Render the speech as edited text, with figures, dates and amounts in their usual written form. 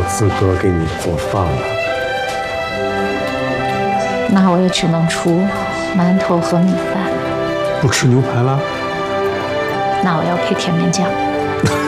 资格给你做饭了。 那我也只能出馒头和米饭。 不吃牛排了？ 那我要配甜面酱。